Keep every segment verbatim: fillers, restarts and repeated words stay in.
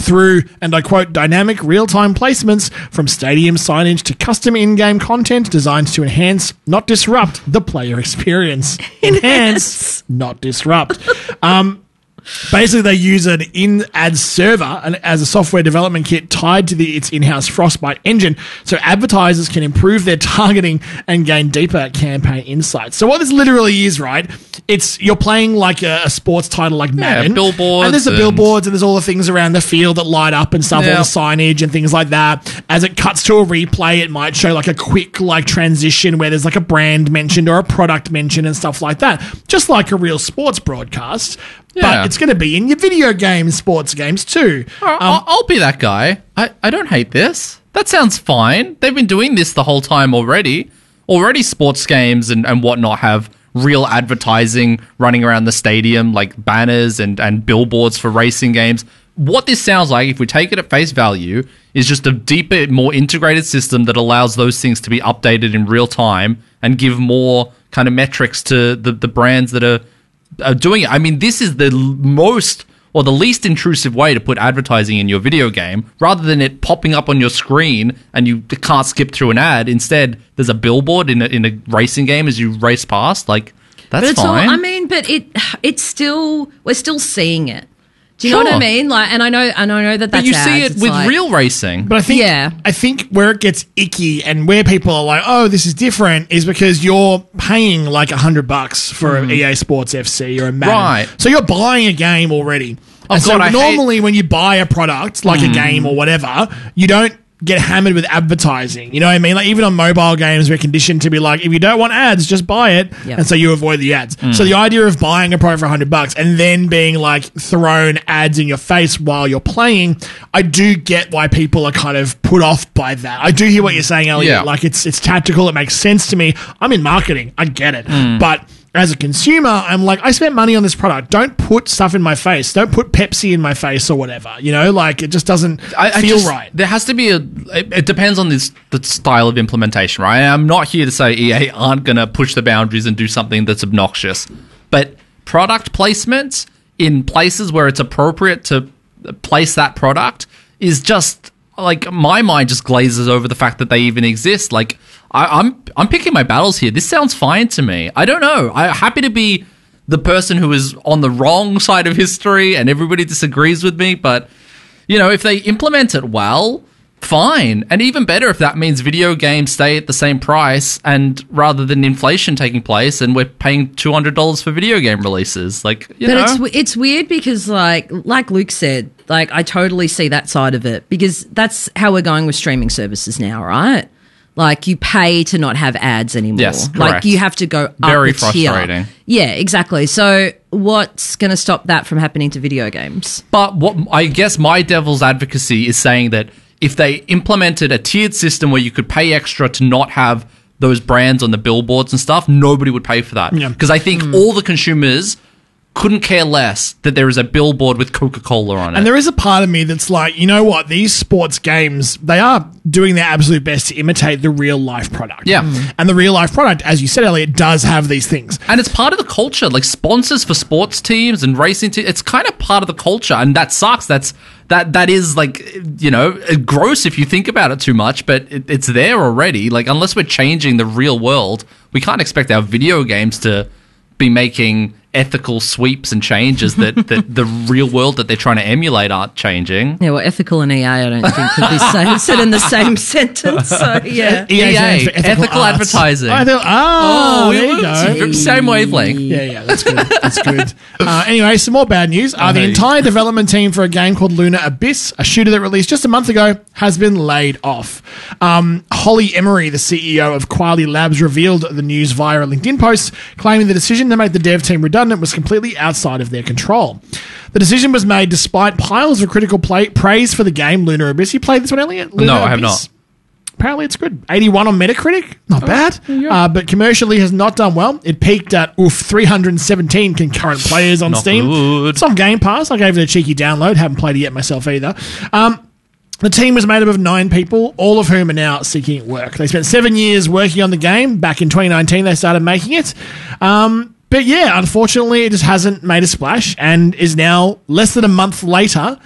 through, and I quote, dynamic real-time placements from stadium signage to custom in-game content designed to enhance, not disrupt, the player experience. Enhance, not disrupt. Um, Basically, they use an in-ad server and as a software development kit tied to the, its in-house Frostbite engine, so advertisers can improve their targeting and gain deeper campaign insights. So what this literally is, right, it's you're playing like a, a sports title like Madden. Yeah, billboards. And there's the and billboards and there's all the things around the field that light up and stuff, Yeah. all the signage and things like that. As it cuts to a replay, it might show like a quick like transition where there's like a brand mentioned or a product mentioned and stuff like that. Just like a real sports broadcast. Yeah. But it's going to be in your video games, sports games too. All right, Um, I'll, I'll be that guy. I, I don't hate this. That sounds fine. They've been doing this the whole time already. Already sports games and, and whatnot have real advertising running around the stadium, like banners and, and billboards for racing games. What this sounds like, if we take it at face value, is just a deeper, more integrated system that allows those things to be updated in real time and give more kind of metrics to the, the brands that are Uh, doing it. I mean, this is the l- most or the least intrusive way to put advertising in your video game, rather than it popping up on your screen and you can't skip through an ad. Instead, there's a billboard in a, in a racing game as you race past. Like, that's but it's fine. all, I mean, but it it's still we're still seeing it. Do you know what Sure. I mean? Like, and I know, and I know that that's but you see ads. it It's with like- real racing. But I think, Yeah. I think where it gets icky and where people are like, oh, this is different, is because you're paying like a hundred bucks for an E A Sports F C or a Madden. Right. So you're buying a game already. Oh, and so God, I hate- normally when you buy a product, like a game or whatever, you don't get hammered with advertising. You know what I mean? Like even on mobile games, we're conditioned to be like, if you don't want ads, just buy it. Yep. And so you avoid the ads. So the idea of buying a product for a hundred bucks and then being like thrown ads in your face while you're playing, I do get why people are kind of put off by that. I do hear what you're saying, Elliot. Yeah. Like it's it's tactical. It makes sense to me. I'm in marketing. I get it. But as a consumer, I'm like, I spent money on this product. Don't put stuff in my face. Don't put Pepsi in my face or whatever. You know, like it just doesn't I, I feel just- right. There has to be a. It, it depends on this the style of implementation, right? I'm not here to say E A aren't going to push the boundaries and do something that's obnoxious, but product placements in places where it's appropriate to place that product is just like my mind just glazes over the fact that they even exist. Like I, I'm I'm picking my battles here. This sounds fine to me. I don't know. I'm happy to be the person who is on the wrong side of history and everybody disagrees with me, but you know, if they implement it well, fine. And even better if that means video games stay at the same price and rather than inflation taking place and we're paying two hundred dollars for video game releases. Like, you But know. it's w- it's weird because like like Luke said, like I totally see that side of it because that's how we're going with streaming services now, right? Like you pay to not have ads anymore. Yes, like correct. you have to go up Very a tier. frustrating. Yeah, exactly. So what's going to stop that from happening to video games? But what I guess my devil's advocacy is saying that if they implemented a tiered system where you could pay extra to not have those brands on the billboards and stuff, nobody would pay for that. Yeah. Because I think Hmm. all the consumers couldn't care less that there is a billboard with Coca-Cola on it. And there is a part of me that's like, you know what? These sports games, they are doing their absolute best to imitate the real life product. Yeah. Mm. And the real life product, as you said, Elliot, does have these things. And it's part of the culture, like sponsors for sports teams and racing teams. It's kind of part of the culture, and that sucks. That's that that is like, you know, gross if you think about it too much, but it, it's there already. Like unless we're changing the real world, we can't expect our video games to be making ethical sweeps and changes that, that the real world that they're trying to emulate aren't changing. Yeah, well, ethical and E A, I don't think could be say, said in the same sentence. So yeah. E A E A, stands for ethical, ethical arts. advertising. Oh, they're- oh, we there you looked- go. Same wavelength. Yeah, yeah, that's good. That's good. Uh, anyway, some more bad news. Uh, the Hey. entire development team for a game called Lunar Abyss, a shooter that released just a month ago, has been laid off. Um, Holly Emery, the C E O of Quality Labs, revealed the news via a LinkedIn post, claiming the decision to make the dev team redundant was completely outside of their control. The decision was made despite piles of critical play- praise for the game Lunar Abyss. You played this one, Elliot? Lunar No, I have Abyss? not. Apparently it's good. eighty-one on Metacritic. Not bad. Uh, but commercially has not done well. It peaked at, oof, three hundred seventeen concurrent players on Not Steam. good. It's on Game Pass. I gave it a cheeky download. Haven't played it yet myself either. Um, the team was made up of nine people, all of whom are now seeking work. They spent seven years working on the game. Back in twenty nineteen, they started making it. Um, but yeah, unfortunately, it just hasn't made a splash and is now, less than a month later,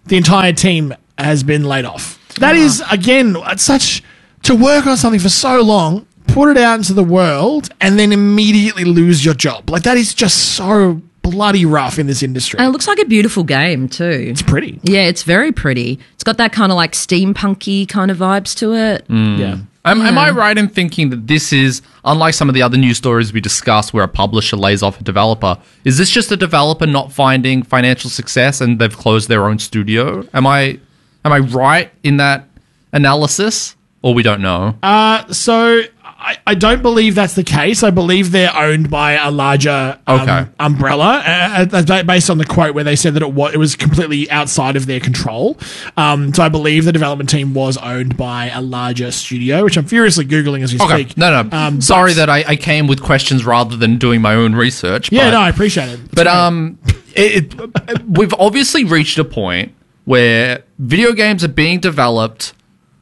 the entire team has been laid off. That Uh-huh. is, again, it's such to work on something for so long, put it out into the world, and then immediately lose your job. Like, that is just so bloody rough in this industry. And it looks like a beautiful game too. It's pretty. Yeah, it's very pretty. It's got that kind of like steampunky kind of vibes to it. Yeah. Am, am I right in thinking that this is, unlike some of the other news stories we discussed where a publisher lays off a developer, is this just a developer not finding financial success and they've closed their own studio? Am I am I right in that analysis? Or we don't know? Uh, so I, I don't believe that's the case. I believe they're owned by a larger um, Okay. umbrella. Uh, that's ba- based on the quote where they said that it was, it was completely outside of their control. Um, so I believe the development team was owned by a larger studio, which I'm furiously Googling as we Okay. speak. No, no. Um, Sorry but- that I, I came with questions rather than doing my own research. Yeah, but, no, I appreciate it. It's But great. um, it, it, we've obviously reached a point where video games are being developed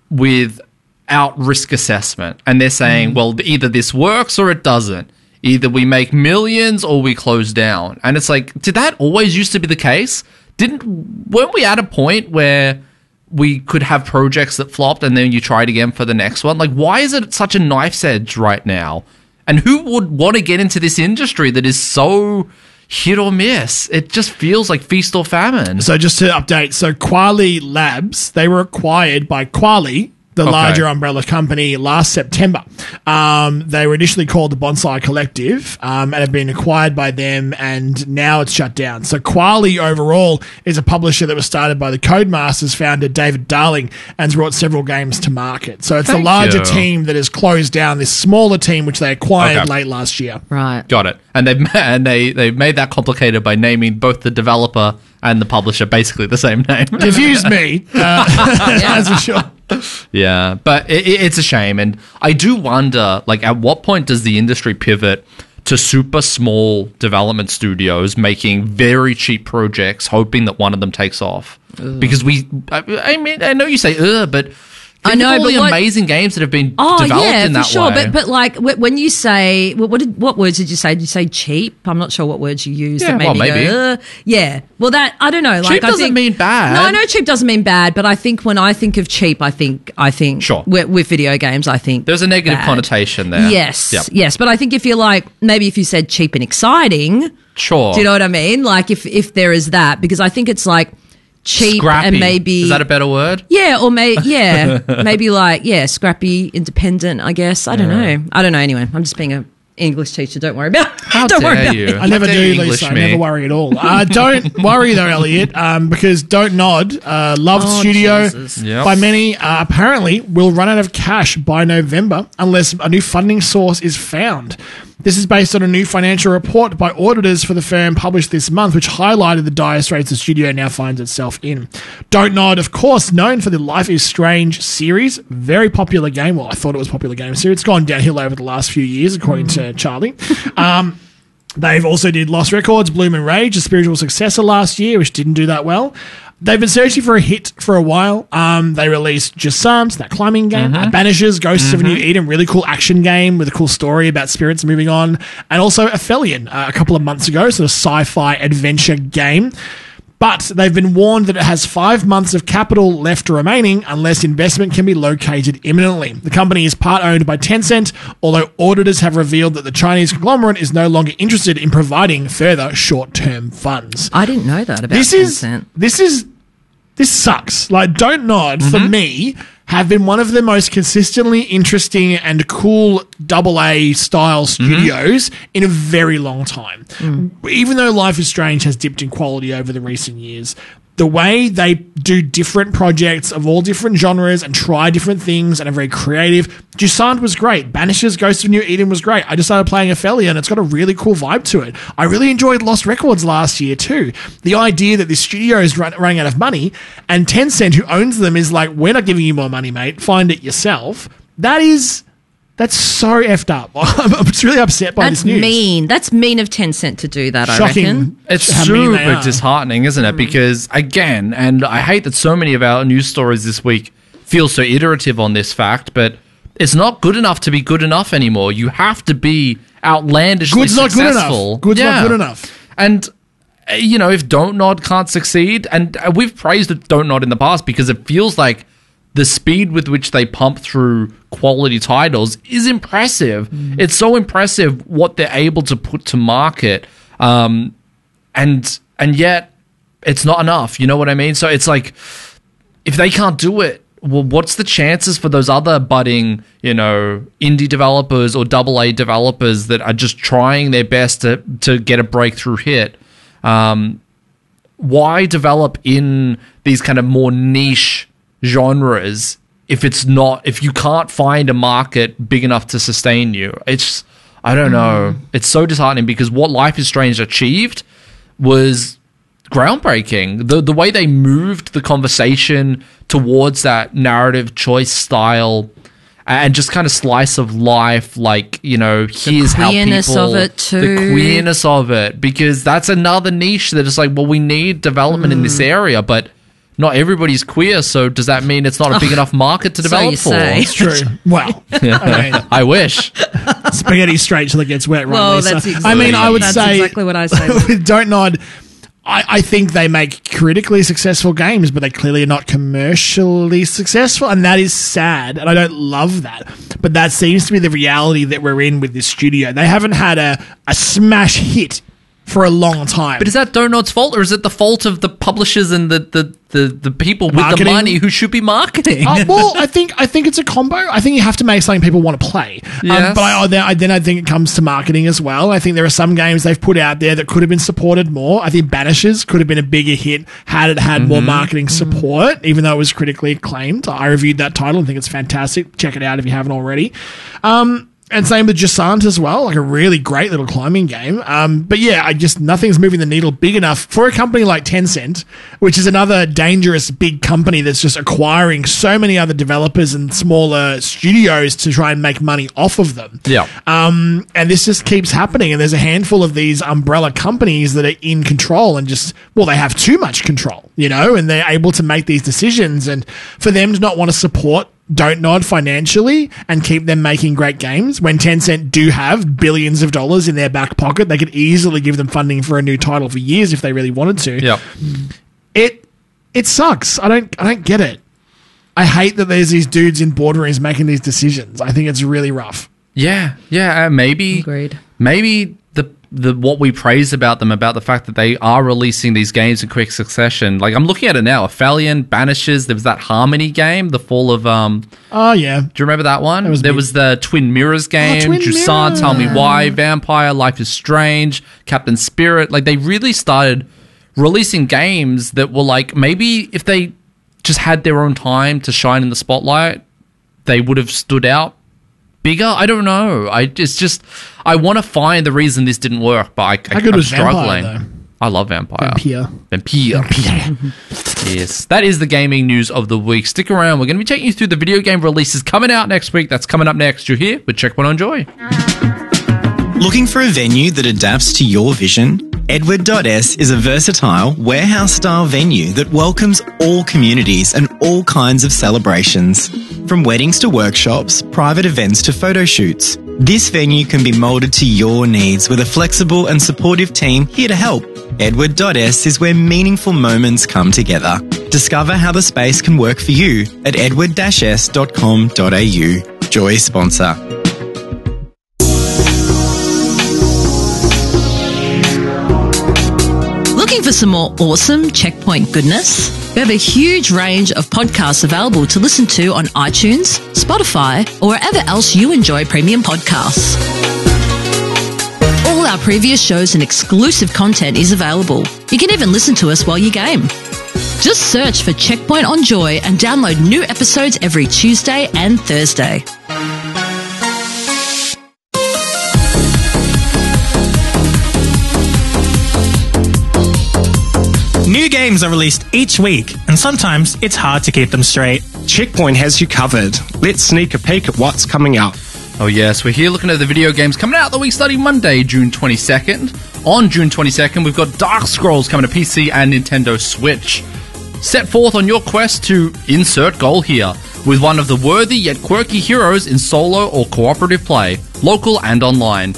without risk assessment. And they're saying, well, either this works or it doesn't. Either we make millions or we close down. And it's like, did that always used to be the case? Didn't weren't we at a point where we could have projects that flopped and then you tried again for the next one? Like, why is it such a knife's edge right now? And who would want to get into this industry that is so hit or miss? It just feels like feast or famine. So just to update, so Quali Labs, they were acquired by Quali, the Okay. larger umbrella company, last September. Um, they were initially called the Bonsai Collective um, and have been acquired by them, and now it's shut down. So Quali overall is a publisher that was started by the Codemasters founder David Darling and has brought several games to market. So it's Thank the larger you. team that has closed down this smaller team, which they acquired Okay. late last year. Right. Got it. And they've and they they've made that complicated by naming both the developer and the publisher basically the same name. Confused me, uh, that's for sure. Yeah, but it, it- it's a shame, and I do wonder, like, at what point does the industry pivot to super small development studios making very cheap projects, hoping that one of them takes off? Because we, I, I mean, I know you say, ugh, but I think know, of all but the what- amazing games that have been Oh developed yeah, in for that sure. way. But but like wh- when you say what what, did, what words did you say? Did you say cheap? I'm not sure what words you used. Yeah, that made well, me maybe. Go, "Ugh." Yeah. Well, that I don't know. Like Cheap I doesn't think, mean bad. No, I know cheap doesn't mean bad, but I think when I think of cheap, I think I think Sure. with, with video games, I think There's a negative bad. connotation there. Yes, Yep. yes. But I think if you're like maybe if you said cheap and exciting, Sure. do you know what I mean? Like if if there is that, because I think it's like cheap Scrappy. and maybe Is that a better word? yeah, or may yeah, maybe like yeah, scrappy, independent. I guess I don't know. I don't know. Anyway, I'm just being a English teacher. Don't worry about. How don't worry dare about you. it. I never How dare do, you English Lisa. I me. never worry at all. Uh, don't worry, though, Elliot, um, because Don't Nod, uh, loved Oh, studio Jesus. Yep. by many, uh, apparently will run out of cash by November unless a new funding source is found. This is based on a new financial report by auditors for the firm published this month, which highlighted the dire straits the studio now finds itself in. Don't Nod, of course, known for the Life is Strange series, very popular game. Well, I thought it was a popular game series. It's gone downhill over the last few years, according to Charlie. Um, They've also did Lost Records, Bloom and Rage, a spiritual successor last year, which didn't do that well. They've been searching for a hit for a while. Um, they released Jasams, that climbing game, uh, Banishers, Ghosts of New Eden, really cool action game with a cool story about spirits moving on, and also Aphelion uh, a couple of months ago, sort of sci-fi adventure game. But they've been warned that it has five months of capital left remaining unless investment can be located imminently. The company is part owned by Tencent, although auditors have revealed that the Chinese conglomerate is no longer interested in providing further short-term funds. I didn't know that about This is Tencent. this is this sucks. Like, Don't Nod for me have been one of the most consistently interesting and cool double A style studios in a very long time. Even though Life is Strange has dipped in quality over the recent years, the way they do different projects of all different genres and try different things and are very creative. Jusant was great. Banishers, Ghost of New Eden was great. I just started playing Aphelion and it's got a really cool vibe to it. I really enjoyed Lost Records last year too. The idea that this studio is run, running out of money and Tencent, who owns them, is like, we're not giving you more money, mate. Find it yourself. That is... That's so effed up. I'm just really upset by That's this news. mean. That's mean of Tencent to do that. I Shocking. reckon. It's how mean they super are. disheartening, isn't it? Because, again, and I hate that so many of our news stories this week feel so iterative on this fact, but it's not good enough to be good enough anymore. You have to be outlandishly Good's not good successful. enough. Good's not good enough. And you know, if Don't Nod can't succeed, and we've praised Don't Nod in the past because it feels like the speed with which they pump through quality titles is impressive. Mm. It's so impressive what they're able to put to market, um, and and yet it's not enough. You know what I mean? So it's like, if they can't do it, well, what's the chances for those other budding, you know, indie developers or double A developers that are just trying their best to to get a breakthrough hit? Um, why develop in these kind of more niche genres if it's not, if you can't find a market big enough to sustain you? It's, I don't know. Mm. It's so disheartening because what Life is Strange achieved was groundbreaking. The the way they moved the conversation towards that narrative choice style and just kind of slice of life, like, you know, here's how people... The queerness of it too. The queerness of it, because that's another niche that is like, well, we need development mm. in this area, but not everybody's queer, so does that mean it's not a big enough market to develop so for? It's true. Well, I, mean, I wish. Spaghetti straight till it gets wet, right, well, Lisa? That's exactly, I mean, I would that's say... exactly what I say. With Don't Nod... I, I think they make critically successful games, but they clearly are not commercially successful, and that is sad, and I don't love that. But that seems to be the reality that we're in with this studio. They haven't had a, a smash hit for a long time. But is that Don't Nod's fault, or is it the fault of the publishers and the, the, the, the people with Marketing? the money who should be marketing? Uh, well, I think I think it's a combo. I think you have to make something people want to play. Yes. Um, but I, then, I, then I think it comes to marketing as well. I think there are some games they've put out there that could have been supported more. I think Banishers could have been a bigger hit had it had mm-hmm. more marketing support, mm-hmm. even though it was critically acclaimed. I reviewed that title and think it's fantastic. Check it out if you haven't already. Um, And same with Jusant as well, like a really great little climbing game. Um, but yeah, I just, nothing's moving the needle big enough for a company like Tencent, which is another dangerous big company that's just acquiring so many other developers and smaller studios to try and make money off of them. Yeah. Um, and this just keeps happening. And there's a handful of these umbrella companies that are in control and just, well, they have too much control, you know, and they're able to make these decisions. And for them to not want to support Don't Nod financially and keep them making great games when Tencent do have billions of dollars in their back pocket, they could easily give them funding for a new title for years if they really wanted to. Yep. It it sucks. I don't I don't get it. I hate that there's these dudes in boardrooms making these decisions. I think it's really rough. Yeah, yeah, uh, maybe Agreed. maybe the the what we praise about them, about the fact that they are releasing these games in quick succession. Like, I'm looking at it now. Aphelion, Banishers, there was that Harmony game, The Fall of... um. Oh, yeah. Do you remember that one? That was there big. was the Twin Mirrors game, Twin Jusant, Mirror. Tell Me Why, Vampire, Life is Strange, Captain Spirit. Like, they really started releasing games that were like, maybe if they just had their own time to shine in the spotlight, they would have stood out bigger. I don't know. I it's just I want to find the reason this didn't work, but I, I, How good I'm was struggling. Vampire, though? I love Vampire. Vampire. Vampire. Yes, that is the gaming news of the week. Stick around. We're going to be taking you through the video game releases coming out next week. That's coming up next. You're here with Checkpoint on Joy. Looking for a venue that adapts to your vision? Edward dot S is a versatile, warehouse-style venue that welcomes all communities and all kinds of celebrations. From weddings to workshops, private events to photo shoots, this venue can be moulded to your needs with a flexible and supportive team here to help. Edward dot S is where meaningful moments come together. Discover how the space can work for you at edward dash s dot com dot a u. Joy sponsor. Looking for some more awesome Checkpoint goodness? We have a huge range of podcasts available to listen to on iTunes, Spotify, or wherever else you enjoy premium podcasts. All our previous shows and exclusive content is available. You can even listen to us while you game. Just search for Checkpoint on Joy and download new episodes every Tuesday and Thursday. New games are released each week, and sometimes it's hard to keep them straight. Checkpoint has you covered. Let's sneak a peek at what's coming out. Oh yes, we're here looking at the video games coming out the week starting Monday, June twenty-second. On June twenty-second, we've got Dark Scrolls coming to P C and Nintendo Switch. Set forth on your quest to insert goal here, with one of the worthy yet quirky heroes in solo or cooperative play, local and online.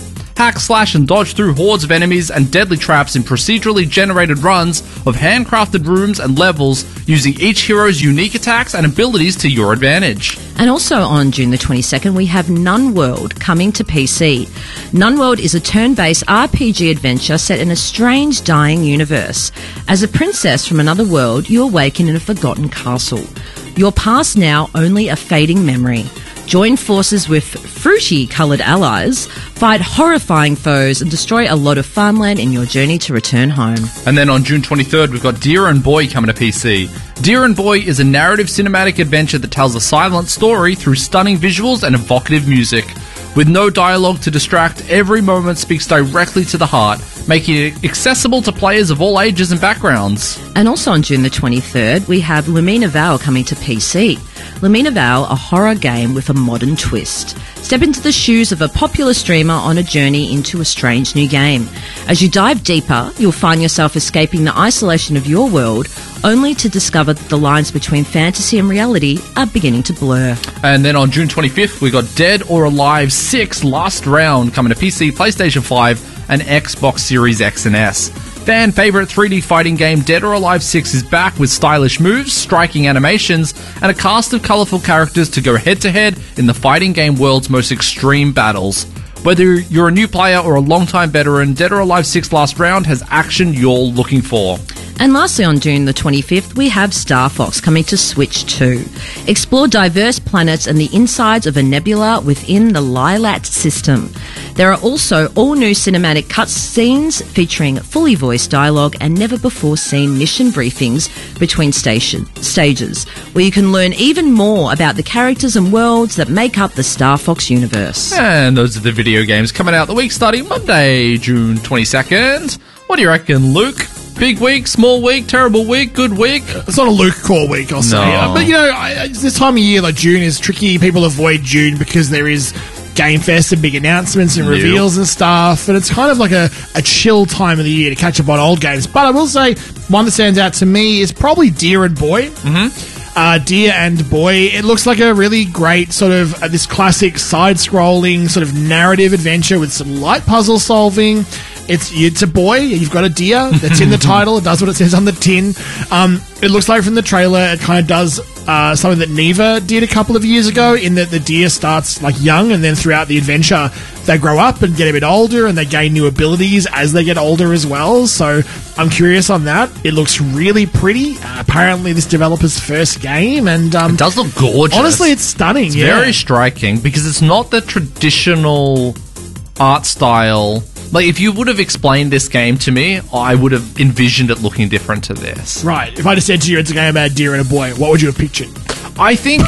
hack, slash, and dodge through hordes of enemies and deadly traps in procedurally generated runs of handcrafted rooms and levels, using each hero's unique attacks and abilities to your advantage. And also on June the twenty-second, we have Nunworld coming to P C. Nunworld is a turn-based R P G adventure set in a strange, dying universe. As a princess from another world, you awaken in a forgotten castle. Your past now only a fading memory. Join forces with fruity-coloured allies, fight horrifying foes, and destroy a lot of farmland in your journey to return home. And then on June twenty-third, we've got Deer and Boy coming to P C. Deer and Boy is a narrative cinematic adventure that tells a silent story through stunning visuals and evocative music. With no dialogue to distract, every moment speaks directly to the heart, making it accessible to players of all ages and backgrounds. And also on June the twenty-third, we have Lumina Val coming to P C. Lumina Val, a horror game with a modern twist. Step into the shoes of a popular streamer on a journey into a strange new game. As you dive deeper, you'll find yourself escaping the isolation of your world, only to discover that the lines between fantasy and reality are beginning to blur. And then on June twenty-fifth, we got Dead or Alive six Last Round coming to P C, PlayStation five, and Xbox Series X and S. Fan favourite three D fighting game Dead or Alive six is back with stylish moves, striking animations, and a cast of colourful characters to go head-to-head in the fighting game world's most extreme battles. Whether you're a new player or a long-time veteran, Dead or Alive six Last Round has action you're looking for. And lastly, on June the twenty-fifth, we have Star Fox coming to Switch two. Explore diverse planets and the insides of a nebula within the Lilat system. There are also all-new cinematic cutscenes featuring fully voiced dialogue and never-before-seen mission briefings between station stages, where you can learn even more about the characters and worlds that make up the Star Fox universe. And those are the video games coming out the week starting Monday, June twenty-second. What do you reckon, Luke? Big week, small week, terrible week, good week? It's not a Luke core week, I'll say. No. Uh, But, you know, I, I- this time of year, like June, is tricky. People avoid June because there is Game Fest and big announcements and Yep. reveals and stuff. And it's kind of like a, a chill time of the year to catch up on old games. But I will say, one that stands out to me is probably Deer and Boy. Mm-hmm. Uh, Deer and Boy. It looks like a really great sort of uh, this classic side-scrolling sort of narrative adventure with some light puzzle solving. It's it's a boy. You've got a deer that's in the title. It does what it says on the tin. Um, it looks like from the trailer, it kind of does uh, something that Neva did a couple of years ago, in that the deer starts like young, and then throughout the adventure, they grow up and get a bit older, and they gain new abilities as they get older as well. So I'm curious on that. It looks really pretty. Uh, apparently, this developer's first game, and um, It does look gorgeous. honestly, it's stunning. It's yeah. very striking because it's not the traditional art style. Like, if you would have explained this game to me, I would have envisioned it looking different to this. Right. If I just said to you it's a game about a deer and a boy, what would you have pictured? I think,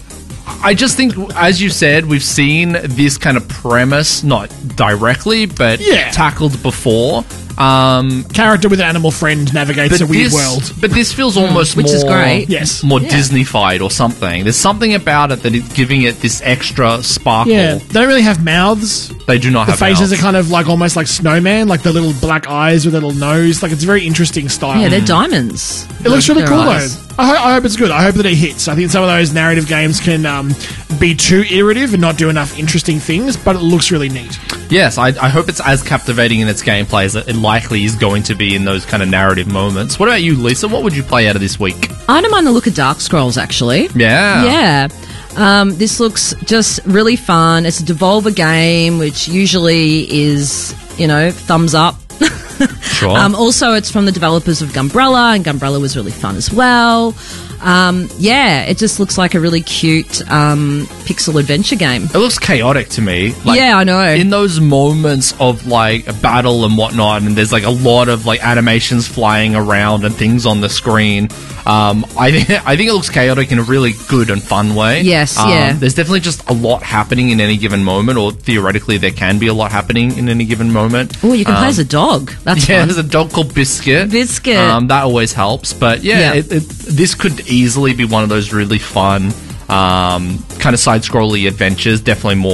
I just think, as you said, we've seen this kind of premise, not directly, but Yeah. tackled before. Um, Character with an animal friend navigates a weird this, world. But this feels almost which more, is great. Yes. more Yeah. Disney-fied or something. There's something about it that is giving it this extra sparkle. Yeah. They don't really have mouths. They do not The have faces mouths. are kind of like almost like snowman, like the little black eyes with a little nose. Like it's a very interesting style. Yeah, they're diamonds. It looks really Their cool eyes. though. I, ho- I hope it's good. I hope that it hits. I think some of those narrative games can um, be too iterative and not do enough interesting things, but it looks really neat. Yes, I, I hope it's as captivating in its gameplay as it likely is going to be in those kind of narrative moments. What about you, Lisa? What would you play out of this week? I don't mind the look of Dark Scrolls, actually. Yeah. Yeah. Um, this looks just really fun. It's a Devolver game, which usually is, you know, thumbs up. Sure. Um, also, it's from the developers of Gumbrella, and Gumbrella was really fun as well. Um, yeah, it just looks like a really cute um, pixel adventure game. It looks chaotic to me. Like, Yeah, I know. In those moments of like a battle and whatnot, and there's like a lot of like animations flying around and things on the screen. Um, I think I think it looks chaotic in a really good and fun way. Yes, Um, yeah. There's definitely just a lot happening in any given moment, or theoretically there can be a lot happening in any given moment. Oh, you can play Um, as a dog. That's Yeah, fun. there's a dog called Biscuit. Biscuit. Um, that always helps. But yeah, Yeah. It, it, this could easily be one of those really fun, um, kind of side-scrolly adventures. Definitely more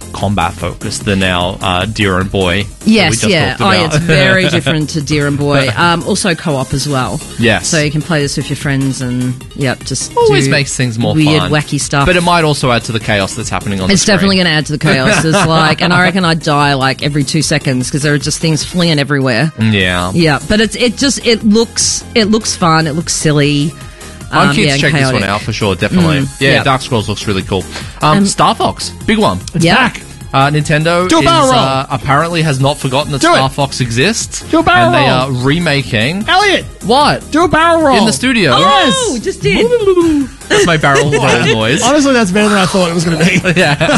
combat focused than our uh, Deer and Boy. that we Yes, just yeah. talked Oh, yeah, about. it's very different to Deer and Boy. Um, also co-op as well. Yes. So you can play this with your friends and, yep, just Always do makes things more weird, fun. wacky stuff. But it might also add to the chaos that's happening on It's the screen. definitely going to add to the chaos. It's like, and I reckon I'd die like every two seconds because there are just things fleeing everywhere. Yeah. Yeah, but it's it just it looks it looks fun. It looks silly. I'm Um, keen yeah, to check chaotic. this one out for sure, definitely. Mm, yeah, yeah. Dark Scrolls looks really cool. Um, Um, Star Fox, big one. It's Yeah. back. Uh, Nintendo Do a is, barrel roll. uh, apparently has not forgotten that Do Star it. Fox exists. Do a barrel and they roll. are remaking Elliot, what? do a barrel roll. In the studio. Oh, just did. That's my barrel roll noise. Honestly, that's better than I thought it was going to be.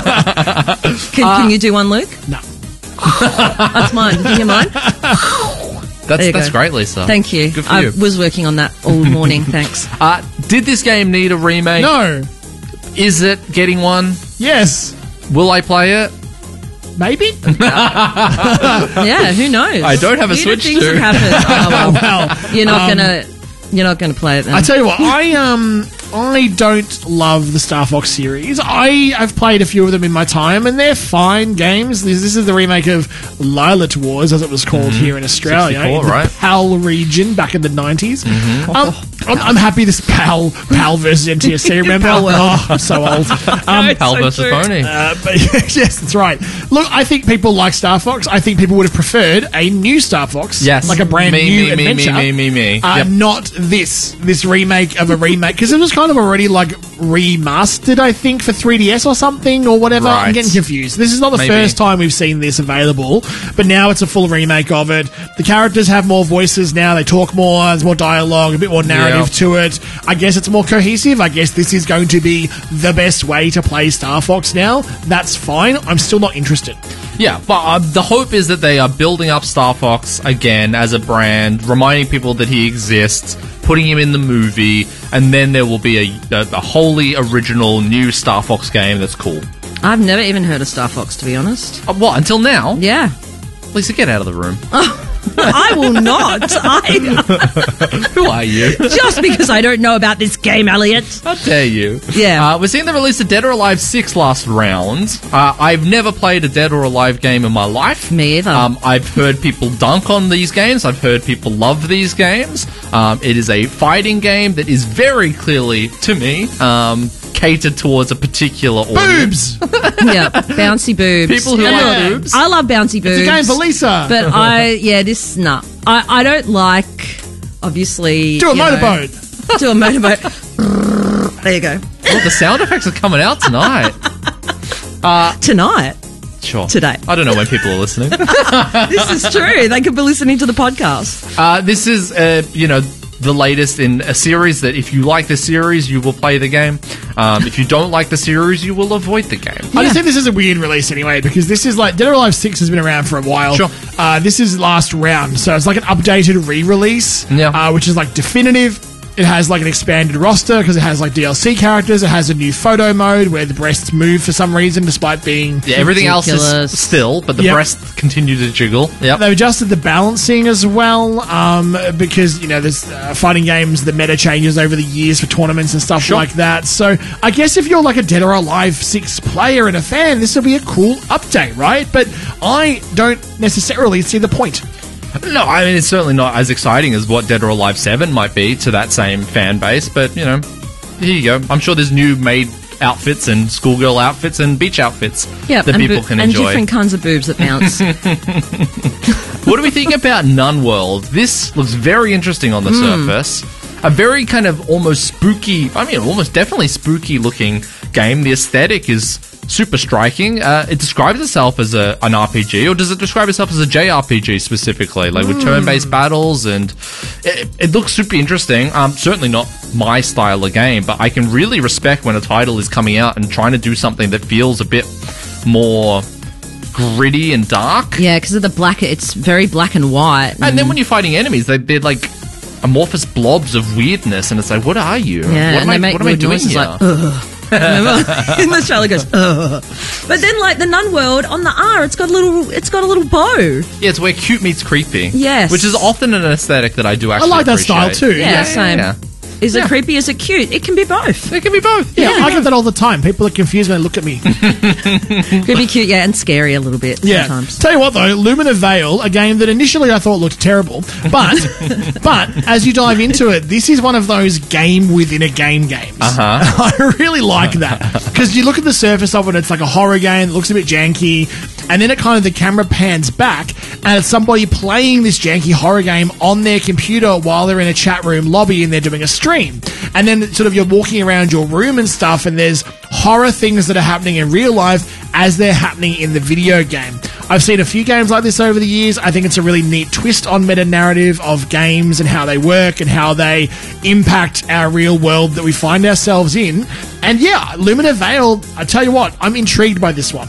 Can, can you do one, Luke? No. That's mine. Do you mind? That's There you that's go. great, Lisa. Thank you. Good for I you. was working on that all morning. Thanks. Uh, did this game need a remake? No. Is it getting one? Yes. Will I play it? Maybe. Yeah, who knows? I don't have a You know, Switch things to. have happened. Oh, well. Well, You're not um, gonna. You're not gonna play it then. I tell you what, I um I don't love the Star Fox series. I have played a few of them in my time, and they're fine games. This, this is the remake of Lylat Wars, as it was called here in Australia, sixty-four, in the right? PAL region back in the nineties. Um, I'm, I'm happy this PAL PAL versus N T S C. Remember? PAL world. Oh, I'm so old. Um, Pal so versus true. Pony. uh, but yes, that's right. Look, I think people like Star Fox. I think people would have preferred a new Star Fox, Yes. like a brand Me, new me, me, adventure. me, me, me, me. Uh, Yep. Not this this remake of a remake, because it was kind of already like remastered, I think, for three D S or something or whatever. I'm Right. getting confused. This is not the Maybe. first time we've seen this available, but now it's a full remake of it. The characters have more voices now. They talk more. There's more dialogue, a bit more narrative Yeah. to it. I guess it's more cohesive. I guess this is going to be the best way to play Star Fox now. That's fine. I'm still not interested. Yeah, but uh, the hope is that they are building up Star Fox again as a brand, reminding people that he exists, putting him in the movie, and then there will be a, a, a wholly original new Star Fox game that's cool. I've never even heard of Star Fox, to be honest. Uh, what, until now? Yeah. Lisa, get out of the room. I will not. I, Who are you? just because I don't know about this game, Elliot. How dare you? Yeah. Uh, we're seeing the release of Dead or Alive six last round. Uh, I've never played a Dead or Alive game in my life. Me either. Um, I've heard people dunk on these games. I've heard people love these games. Um, it is a fighting game that is very clearly, to me, um, catered towards a particular audience. Boobs! Yeah, bouncy boobs. People who Yeah. like boobs. I love bouncy boobs. It's a game for Lisa. But I, yeah, this, nah. I, I don't like, obviously. Do a you know, motorboat. Do a motorboat. There you go. Oh, the sound effects are coming out tonight. Tonight. Sure. Today. I don't know when people are listening. This is true. They could be listening to the podcast. Uh, this is, uh, you know, the latest in a series that if you like the series, you will play the game. Um, if you don't like the series, you will avoid the game. I just think this is a weird release anyway, because this is like Dead or Alive six has been around for a while. Sure. Uh, this is last round, so it's like an updated re-release, Yeah. uh, which is like definitive. It has like an expanded roster because it has like D L C characters. It has a new photo mode where the breasts move for some reason, despite being. Yeah, everything else Ridiculous. is still, but the Yep. breasts continue to jiggle. Yep. They've adjusted the balancing as well, um, because you know there's uh, fighting games. The meta changes over the years for tournaments and stuff Sure. like that. So I guess if you're like a Dead or Alive six player and a fan, this will be a cool update, right? But I don't necessarily see the point. No, I mean, it's certainly not as exciting as what Dead or Alive seven might be to that same fan base, but, you know, here you go. I'm sure there's new made outfits and schoolgirl outfits and beach outfits Yeah, that and people bo- can and enjoy. different kinds of boobs that bounce. What do we think about Nun World? This looks very interesting on the Hmm. surface. A very kind of almost spooky, I mean, almost definitely spooky looking game. The aesthetic is super striking. Uh, it describes itself as a, an R P G, or does it describe itself as a J R P G specifically, like with turn-based battles? And it, it looks super interesting. Um, certainly not my style of game, but I can really respect when a title is coming out and trying to do something that feels a bit more gritty and dark. Yeah, because of the black, it's very black and white. And then when you're fighting enemies, they, they're like amorphous blobs of weirdness, and it's like, what are you? Yeah, what and am, they I, make what am I weird doing noises here? like, ugh. Remember? In the trailer goes, ugh. But then, like the Nun World on the R, it's got a little, it's got a little bow. Yeah, it's where cute meets creepy. Yes. Which is often an aesthetic that I do I actually like that style appreciate. too. Yeah, same. Yeah. Is Yeah. it creepy? Is it cute? It can be both. It can be both. Yeah, I get that all the time. People are confused when they look at me. Could be cute, yeah, and scary a little bit Yeah. sometimes. Tell you what though, Lumina Veil, a game that initially I thought looked terrible, but but as you dive into it, this is one of those game within a game games. Uh-huh. I really like that because you look at the surface of it, it's like a horror game. It looks a bit janky, and then it kind of the camera pans back, and it's somebody playing this janky horror game on their computer while they're in a chat room lobby and they're doing a stream. And then sort of you're walking around your room and stuff, and there's horror things that are happening in real life as they're happening in the video game. I've seen a few games like this over the years. I think it's a really neat twist on meta-narrative of games and how they work and how they impact our real world that we find ourselves in. And yeah, Lumina Veil, I tell you what, I'm intrigued by this one.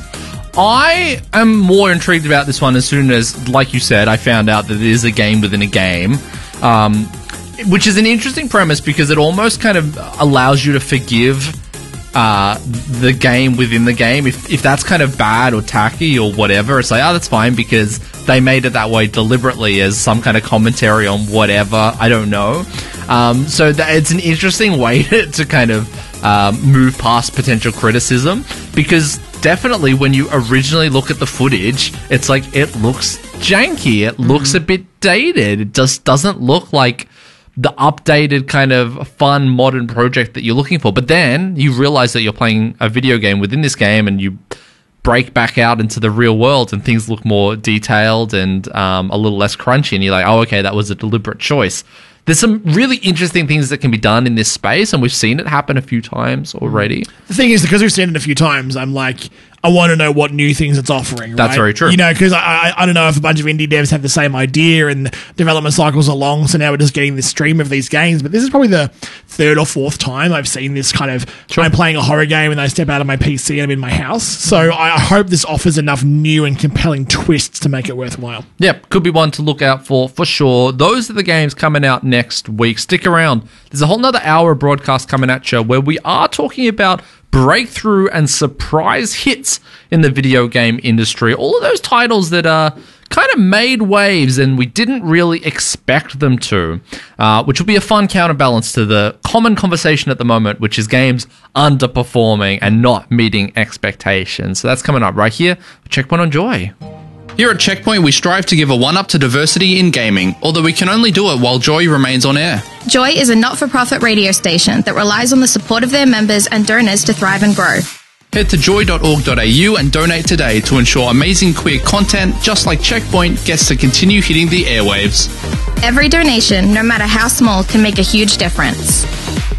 I am more intrigued about this one as soon as, like you said, I found out that it is a game within a game. Um, which is an interesting premise because it almost kind of allows you to forgive uh, the game within the game. If, if that's kind of bad or tacky or whatever, it's like, oh, that's fine because they made it that way deliberately as some kind of commentary on whatever. I don't know. Um, so that it's an interesting way to, to kind of um, move past potential criticism because definitely when you originally look at the footage, it's like it looks janky. It looks a bit dated. It just doesn't look like the updated kind of fun modern project that you're looking for. But then you realize that you're playing a video game within this game and you break back out into the real world and things look more detailed and um, a little less crunchy. And you're like, oh, okay, that was a deliberate choice. There's some really interesting things that can be done in this space, and we've seen it happen a few times already. The thing is, because we've seen it a few times, I'm like, I want to know what new things it's offering. That's right? very true. You know, because I, I I don't know if a bunch of indie devs have the same idea and development cycles are long, so now we're just getting this stream of these games. But this is probably the third or fourth time I've seen this kind of. Sure. I'm playing a horror game and I step out of my P C and I'm in my house. So I, I hope this offers enough new and compelling twists to make it worthwhile. Yep, could be one to look out for, for sure. Those are the games coming out next week. Stick around. There's a whole nother hour of broadcast coming at you where we are talking about breakthrough and surprise hits in the video game industry. All of those titles that are kind of made waves and we didn't really expect them to, uh, which will be a fun counterbalance to the common conversation at the moment, which is games underperforming and not meeting expectations. So that's coming up right here. Checkpoint on Joy. Here at Checkpoint, we strive to give a one-up to diversity in gaming, although we can only do it while Joy remains on air. Joy is a not-for-profit radio station that relies on the support of their members and donors to thrive and grow. Head to joy dot org dot a u and donate today to ensure amazing queer content, just like Checkpoint, gets to continue hitting the airwaves. Every donation, no matter how small, can make a huge difference.